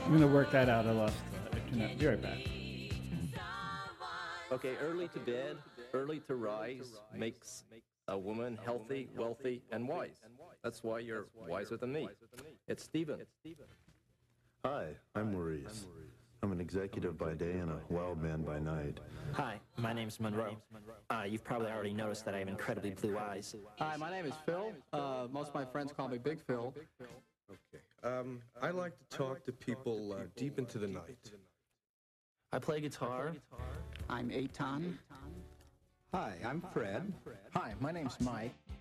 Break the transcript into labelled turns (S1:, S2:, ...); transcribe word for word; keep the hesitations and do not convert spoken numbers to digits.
S1: I'm gonna work that out. I lost uh, internet. Be right back.
S2: Okay, early to bed, early to rise makes a woman healthy, wealthy, and wise. That's why you're wiser than me. It's Stephen.
S3: Hi, I'm Maurice. I'm an executive by day and a wild man by night.
S4: Hi, my name's Monroe. Uh, you've probably already noticed that I have incredibly blue eyes.
S5: Hi, my name is Phil. Uh, most of my friends call me Big Phil.
S6: Okay. Um, I like to talk to people uh, deep into the night.
S4: I play guitar.
S5: I'm Eitan.
S7: Hi, I'm Fred.
S8: Hi, my name's Mike.